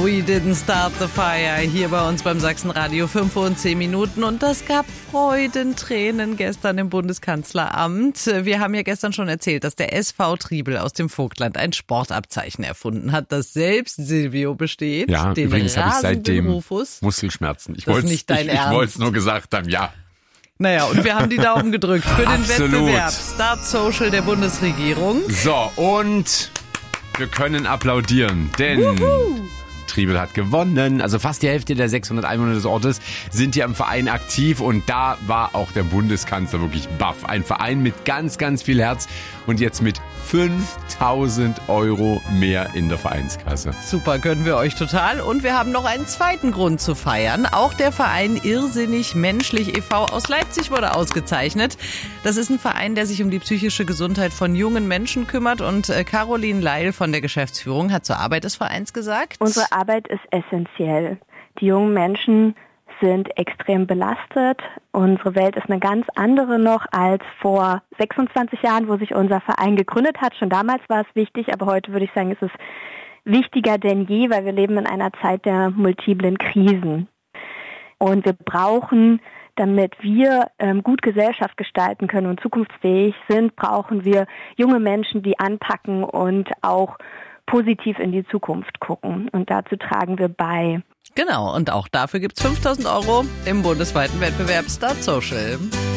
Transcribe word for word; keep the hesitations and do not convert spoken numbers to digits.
We didn't start the fire hier bei uns beim Sachsenradio fünf Uhr und zehn Minuten und das gab Freudentränen gestern im Bundeskanzleramt. Wir haben ja gestern schon erzählt, dass der S V Triebel aus dem Vogtland ein Sportabzeichen erfunden hat, das selbst Silvio besteht. Ja, den übrigens habe ich seitdem Rufus. Muskelschmerzen. Ich Das ist wollte nicht dein ich, ich Ernst. wollte es nur gesagt haben, ja. Naja, und wir haben die Daumen gedrückt für den Absolut. Wettbewerb Start Social der Bundesregierung. So, und wir können applaudieren, denn Wuhu. Triebel hat gewonnen. Also fast die Hälfte der sechshundert Einwohner des Ortes sind hier im Verein aktiv und da war auch der Bundeskanzler wirklich baff. Ein Verein mit ganz, ganz viel Herz und jetzt mit fünftausend Euro mehr in der Vereinskasse. Super, gönnen wir euch total. Und wir haben noch einen zweiten Grund zu feiern. Auch der Verein Irrsinnig Menschlich e V aus Leipzig wurde ausgezeichnet. Das ist ein Verein, der sich um die psychische Gesundheit von jungen Menschen kümmert. Und Caroline Leil von der Geschäftsführung hat zur Arbeit des Vereins gesagt: Unsere Arbeit ist essentiell. Die jungen Menschen sind extrem belastet. Unsere Welt ist eine ganz andere noch als vor sechsundzwanzig Jahren, wo sich unser Verein gegründet hat. Schon damals war es wichtig, aber heute würde ich sagen, ist es wichtiger denn je, weil wir leben in einer Zeit der multiplen Krisen. Und wir brauchen, damit wir ähm, gut Gesellschaft gestalten können und zukunftsfähig sind, brauchen wir junge Menschen, die anpacken und auch positiv in die Zukunft gucken. Und dazu tragen wir bei. Genau, und auch dafür gibt's fünftausend Euro im bundesweiten Wettbewerb Start Social.